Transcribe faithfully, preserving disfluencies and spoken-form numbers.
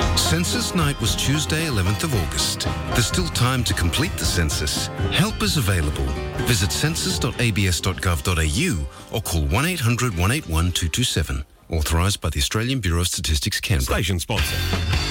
Census night was Tuesday, eleventh of August. There's still time to complete the census. Help is available. Visit census dot a b s dot gov dot a u or call one eight hundred, one eight one, two two seven. Authorised by the Australian Bureau of Statistics, Canberra. Station sponsor.